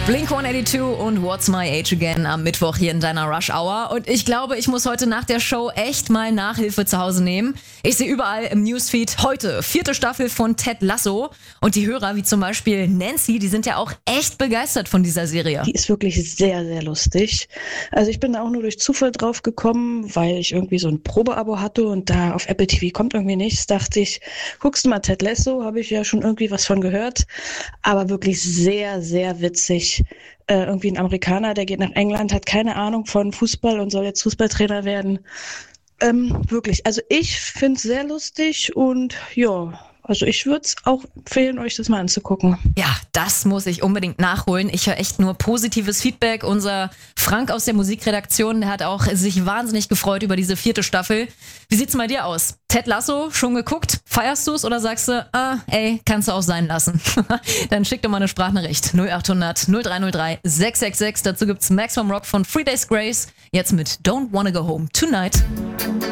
Blink-182 und What's My Age Again am Mittwoch hier in deiner Rush Hour. Und ich glaube, ich muss heute nach der Show echt mal Nachhilfe zu Hause nehmen. Ich sehe überall im Newsfeed heute 4. Staffel von Ted Lasso. Und die Hörer, wie zum Beispiel Nancy, die sind ja auch echt begeistert von dieser Serie. Die ist wirklich sehr, sehr lustig. Also ich bin da auch nur durch Zufall drauf gekommen, weil ich irgendwie so ein Probeabo hatte und da auf Apple TV kommt irgendwie nichts. Dachte ich, guckst du mal Ted Lasso, habe ich ja schon irgendwie was von gehört. Aber wirklich sehr, sehr witzig. Irgendwie ein Amerikaner, der geht nach England, hat keine Ahnung von Fußball und soll jetzt Fußballtrainer werden. Wirklich, also ich finde es sehr lustig und ja, also ich würde es auch empfehlen, euch das mal anzugucken. Ja, das muss ich unbedingt nachholen. Ich höre echt nur positives Feedback. Unser Frank aus der Musikredaktion, der hat auch sich wahnsinnig gefreut über diese 4. Staffel. Wie sieht's bei dir aus? Ted Lasso, schon geguckt? Feierst du's oder sagst du, kannst du auch sein lassen? Dann schick doch mal eine Sprachnachricht. 0800 0303 666. Dazu gibt's Maximum Rock von 3 Days Grace. Jetzt mit Don't Wanna Go Home Tonight.